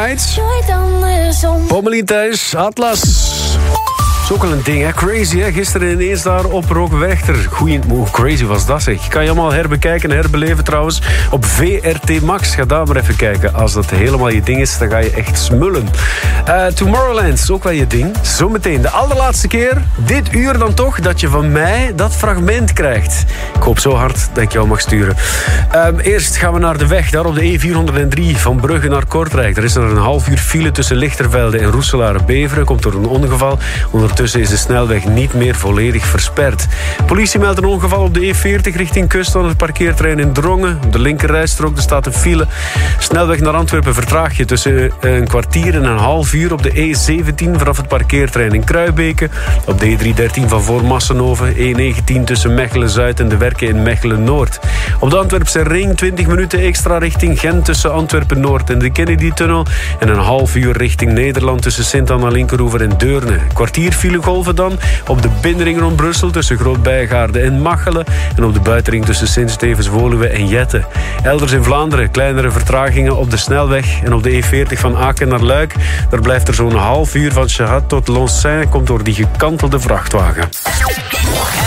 Night. Pommelien thuis, Atlas. Dat is ook wel een ding, hè? Crazy, hè? Gisteren ineens daar op Rockwerchter. Hoe crazy was dat, zeg? Kan je allemaal herbekijken en herbeleven trouwens op VRT Max. Ga daar maar even kijken. Als dat helemaal je ding is, dan ga je echt smullen. Tomorrowland is ook wel je ding. Zometeen de allerlaatste keer, dit uur dan toch, dat je van mij dat fragment krijgt. Ik hoop zo hard dat ik jou mag sturen. Eerst gaan we naar de weg, daar op de E403 van Brugge naar Kortrijk. Er is er een half uur file tussen Lichtervelde en Roeselare-Beveren. Komt door een ongeval. Ondertussen is de snelweg niet meer volledig versperd. Politie meldt een ongeval op de E40 richting kust aan het parkeerterrein in Drongen. Op de linkerrijstrook staat een file. Snelweg naar Antwerpen vertraag je tussen een kwartier en een half uur op de E17 vanaf het parkeerterrein in Kruibeke. Op de E313 van voor Massenhoven. E19 tussen Mechelen-Zuid en de Werken in Mechelen-Noord. Op de Antwerpse ring 20 minuten extra richting Gent tussen Antwerpen-Noord en de Kennedy-tunnel. En een half uur richting Nederland tussen Sint-Anna-Linkeroever en Deurne. Kwartier filegolven dan op de binnenring rond Brussel tussen Groot-Bijgaarde en Machelen en op de buitenring tussen Sint-Stevens, Woluwe en Jette. Elders in Vlaanderen kleinere vertragingen op de snelweg en op de E40 van Aken naar Luik. Daar blijft er zo'n half uur van Chahat tot Loncin, komt door die gekantelde vrachtwagen.